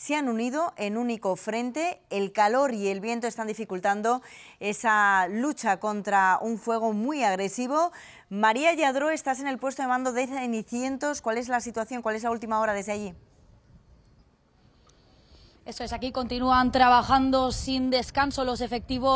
se han unido en único frente. El calor y el viento están dificultando esa lucha contra un fuego muy agresivo. María Lladró, estás en el puesto de mando de Cenicientos. ¿Cuál es la situación? ¿Cuál es la última hora desde allí? Eso es, aquí continúan trabajando sin descanso los efectivos